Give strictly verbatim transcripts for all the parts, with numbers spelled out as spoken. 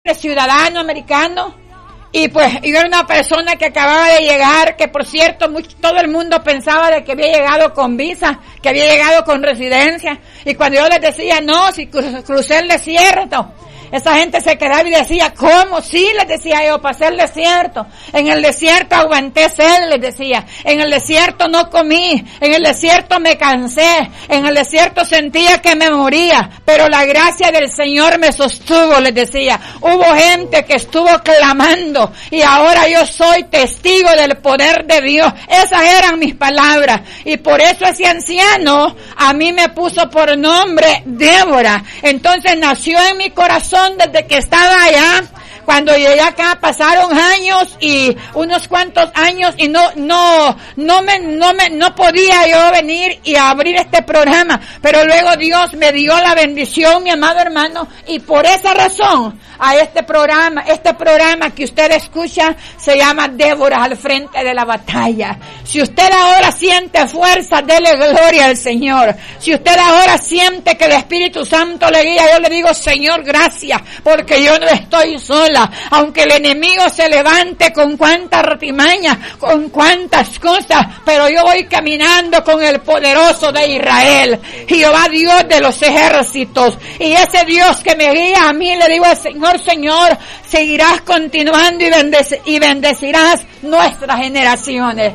ciudadano americano, y pues yo era una persona que acababa de llegar, que por cierto mucho, todo el mundo pensaba de que había llegado con visa, que había llegado con residencia, y cuando yo les decía no, si crucé el desierto, esa gente se quedaba y decía, ¿cómo? Sí, les decía yo, pasé el desierto. En el desierto aguanté sed, les decía. En el desierto no comí. En el desierto me cansé. En el desierto sentía que me moría. Pero la gracia del Señor me sostuvo, les decía. Hubo gente que estuvo clamando. Y ahora yo soy testigo del poder de Dios. Esas eran mis palabras. Y por eso ese anciano a mí me puso por nombre Débora. Entonces nació en mi corazón desde que estaba allá. Cuando llegué acá pasaron años y unos cuantos años y no no no me no me no podía yo venir y abrir este programa, pero luego Dios me dio la bendición, mi amado hermano, y por esa razón a este programa, este programa que usted escucha se llama Débora al frente de la batalla. Si usted ahora siente fuerza, dele gloria al Señor. Si usted ahora siente que el Espíritu Santo le guía, yo le digo, Señor, gracias, porque yo no estoy sola. Aunque el enemigo se levante con cuantas artimañas, con cuantas cosas, pero yo voy caminando con el poderoso de Israel, Jehová Dios de los ejércitos, y ese Dios que me guía a mí, le digo al Señor, Señor, seguirás continuando y, bendec- y bendecirás nuestras generaciones.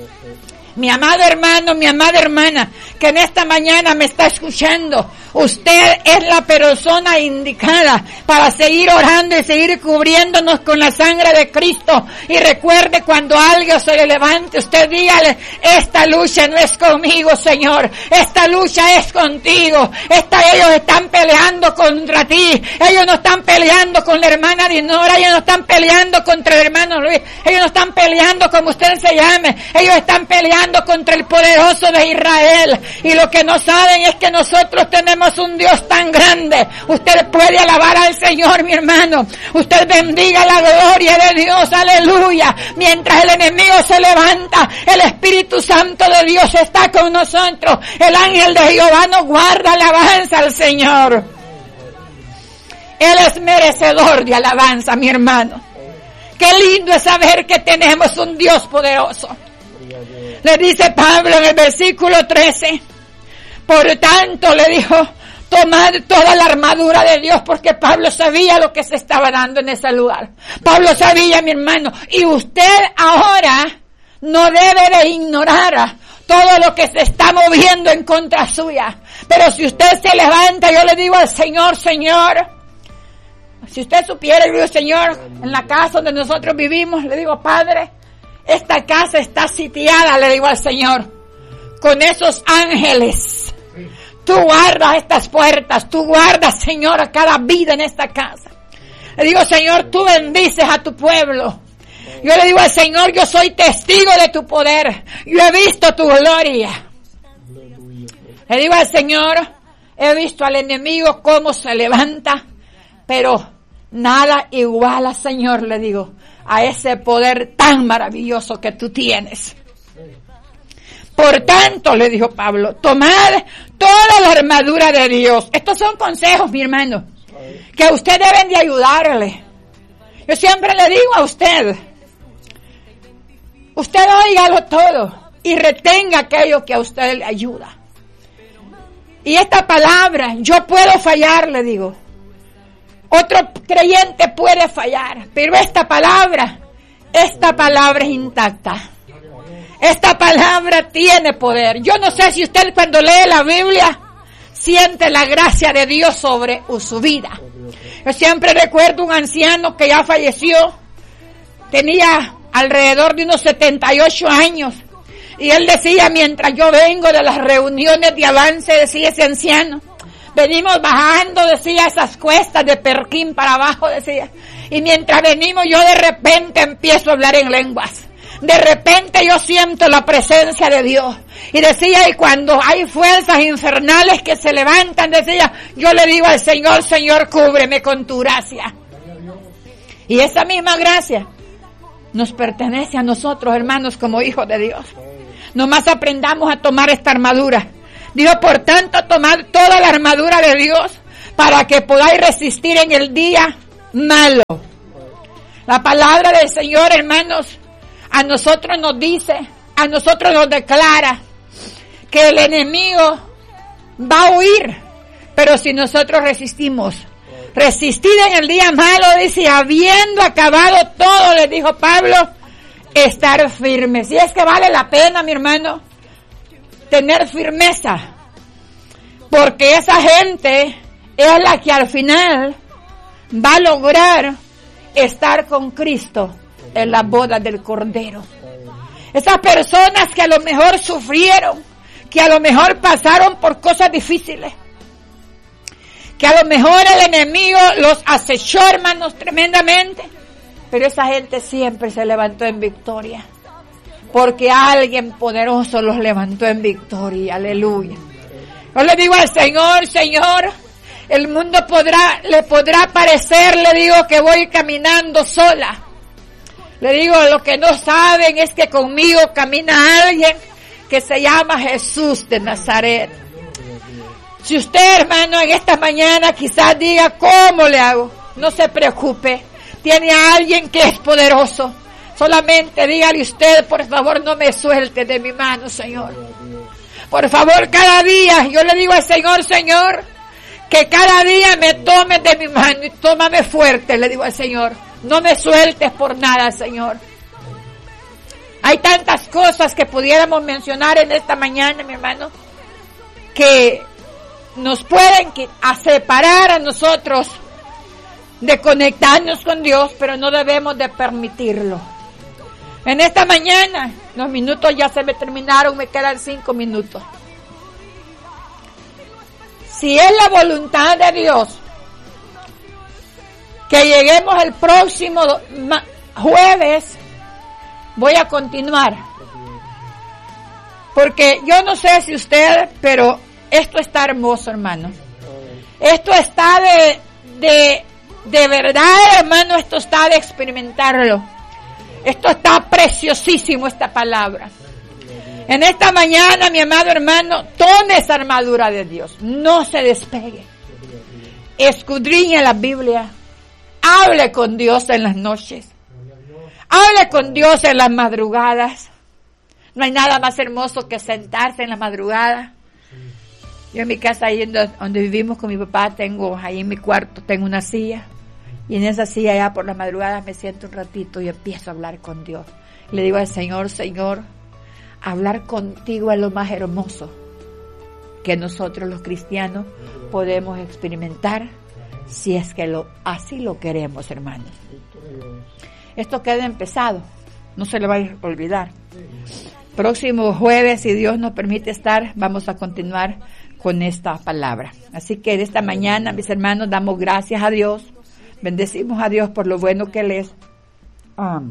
Mi amado hermano, mi amada hermana, que en esta mañana me está escuchando, usted es la persona indicada para seguir orando y seguir cubriéndonos con la sangre de Cristo. Y recuerde, cuando alguien se le levante, usted dígale, esta lucha no es conmigo, Señor, esta lucha es contigo. Esta, ellos están peleando contra ti, ellos no están peleando con la hermana Dinora, ellos no están peleando contra el hermano Luis, ellos no están peleando como usted se llame, ellos están peleando contra el poderoso de Israel. Y lo que no saben es que nosotros tenemos un Dios tan grande. Usted puede alabar al Señor, mi hermano. Usted bendiga la gloria de Dios, aleluya. Mientras el enemigo se levanta, el Espíritu Santo de Dios está con nosotros. El ángel de Jehová nos guarda. Alabanza al Señor. Él es merecedor de alabanza, mi hermano. Qué lindo es saber que tenemos un Dios poderoso. Le dice Pablo en el versículo trece, por tanto le dijo, tomad toda la armadura de Dios, porque Pablo sabía lo que se estaba dando en ese lugar. Pablo sabía, mi hermano, y usted ahora no debe de ignorar todo lo que se está moviendo en contra suya. Pero si usted se levanta, yo le digo al Señor, Señor, si usted supiera, le digo, Señor, en la casa donde nosotros vivimos, le digo, Padre, esta casa está sitiada, le digo al Señor, con esos ángeles. Tú guardas estas puertas, tú guardas, Señor, a cada vida en esta casa. Le digo, Señor, tú bendices a tu pueblo. Yo le digo al Señor, yo soy testigo de tu poder. Yo he visto tu gloria. Le digo al Señor, he visto al enemigo cómo se levanta, pero nada iguala, Señor, le digo, a ese poder tan maravilloso que tú tienes. Por tanto, le dijo Pablo, tomad toda la armadura de Dios. Estos son consejos, mi hermano, que a usted deben de ayudarle. Yo siempre le digo a usted, usted óigalo todo y retenga aquello que a usted le ayuda. Y esta palabra, yo puedo fallar, le digo. Otro creyente puede fallar, pero esta palabra, esta palabra es intacta. Esta palabra tiene poder. Yo no sé si usted cuando lee la Biblia siente la gracia de Dios sobre su vida. Yo siempre recuerdo un anciano que ya falleció, tenía alrededor de unos setenta y ocho años, y él decía, mientras yo vengo de las reuniones de avance, decía ese anciano, venimos bajando, decía, esas cuestas de Perquín para abajo, decía. Y mientras venimos, yo de repente empiezo a hablar en lenguas. De repente yo siento la presencia de Dios. Y decía, y cuando hay fuerzas infernales que se levantan, decía, yo le digo al Señor, Señor, cúbreme con tu gracia. Y esa misma gracia nos pertenece a nosotros, hermanos, como hijos de Dios. Nomás aprendamos a tomar esta armadura. Dios, por tanto, tomad toda la armadura de Dios para que podáis resistir en el día malo. La palabra del Señor, hermanos, a nosotros nos dice, a nosotros nos declara que el enemigo va a huir, pero si nosotros resistimos. Resistid en el día malo, dice, habiendo acabado todo, le dijo Pablo, estar firmes. Y es que vale la pena, mi hermano, tener firmeza, porque esa gente es la que al final va a lograr estar con Cristo en la boda del Cordero. Esas personas que a lo mejor sufrieron, que a lo mejor pasaron por cosas difíciles, que a lo mejor el enemigo los acechó, hermanos, tremendamente, pero esa gente siempre se levantó en victoria, porque alguien poderoso los levantó en victoria. Aleluya. Yo le digo al Señor, Señor, el mundo podrá, le podrá parecer, le digo, que voy caminando sola. Le digo, lo que no saben es que conmigo camina alguien que se llama Jesús de Nazaret. Si usted, hermano, en esta mañana quizás diga, ¿cómo le hago? No se preocupe, tiene a alguien que es poderoso. Solamente dígale usted, por favor, no me suelte de mi mano, Señor. Por favor, cada día, yo le digo al Señor, Señor, que cada día me tomes de mi mano y tómame fuerte, le digo al Señor. No me sueltes por nada, Señor. Hay tantas cosas que pudiéramos mencionar en esta mañana, mi hermano, que nos pueden a separar a nosotros de conectarnos con Dios, pero no debemos de permitirlo. En esta mañana, los minutos ya se me terminaron, me quedan cinco minutos. Si es la voluntad de Dios que lleguemos el próximo jueves, voy a continuar. Porque yo no sé si usted, pero esto está hermoso, hermano. Esto está de, de, de verdad, hermano, esto está de experimentarlo. Esto está preciosísimo, esta palabra. En esta mañana, mi amado hermano, tome esa armadura de Dios. No se despegue. Escudriñe la Biblia. Hable con Dios en las noches. Hable con Dios en las madrugadas. No hay nada más hermoso que sentarse en la madrugada. Yo en mi casa, ahí donde vivimos con mi papá, tengo ahí en mi cuarto, tengo una silla. Y en esa silla ya por las madrugadas me siento un ratito y empiezo a hablar con Dios. Le digo al Señor, Señor, hablar contigo es lo más hermoso que nosotros los cristianos podemos experimentar, si es que lo, así lo queremos, hermanos. Esto queda empezado, no se le va a olvidar. Próximo jueves, si Dios nos permite estar, vamos a continuar con esta palabra. Así que de esta mañana, mis hermanos, damos gracias a Dios, bendecimos a Dios por lo bueno que Él es. Um,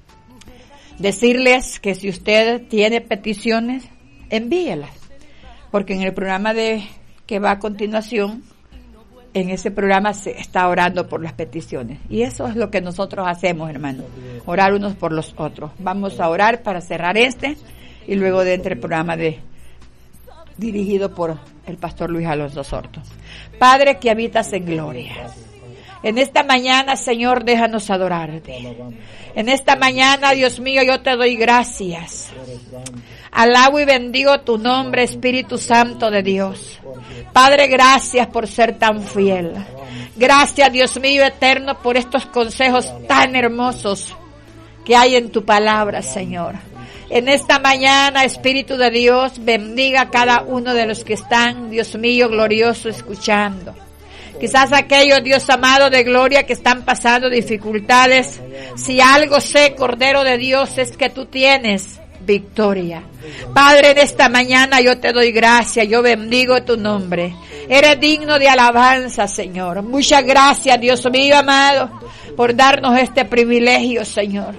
decirles que si usted tiene peticiones, envíelas, porque en el programa de que va a continuación, en ese programa se está orando por las peticiones. Y eso es lo que nosotros hacemos, hermanos. Orar unos por los otros. Vamos a orar para cerrar este. Y luego dentro del programa de dirigido por el pastor Luis Alonso Sorto. Padre que habitas en gloria. En esta mañana, Señor, déjanos adorarte. En esta mañana, Dios mío, yo te doy gracias. Alabo y bendigo tu nombre, Espíritu Santo de Dios. Padre, gracias por ser tan fiel. Gracias, Dios mío eterno, por estos consejos tan hermosos que hay en tu palabra, Señor. En esta mañana, Espíritu de Dios, bendiga a cada uno de los que están, Dios mío, glorioso, escuchando. Quizás aquellos, Dios amado de gloria, que están pasando dificultades. Si algo sé, Cordero de Dios, es que tú tienes victoria. Padre, en esta mañana yo te doy gracias, yo bendigo tu nombre. Eres digno de alabanza, Señor. Muchas gracias, Dios mío amado, por darnos este privilegio, Señor.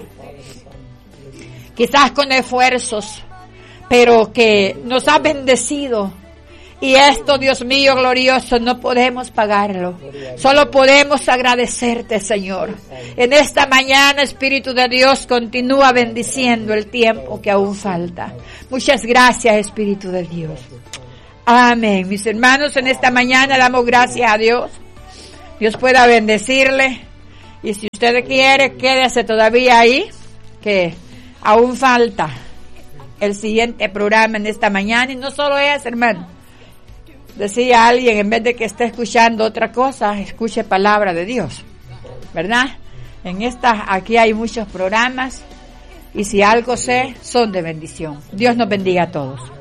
Quizás con esfuerzos, pero que nos has bendecido. Y esto, Dios mío glorioso, no podemos pagarlo. Solo podemos agradecerte, Señor. En esta mañana, Espíritu de Dios, continúa bendiciendo el tiempo que aún falta. Muchas gracias, Espíritu de Dios. Amén. Mis hermanos, en esta mañana damos gracias a Dios. Dios pueda bendecirle. Y si usted quiere, quédese todavía ahí, que aún falta el siguiente programa en esta mañana. Y no solo es, hermano. Decía alguien, en vez de que esté escuchando otra cosa, escuche palabra de Dios, ¿verdad? En esta, aquí hay muchos programas, y si algo sé, son de bendición. Dios nos bendiga a todos.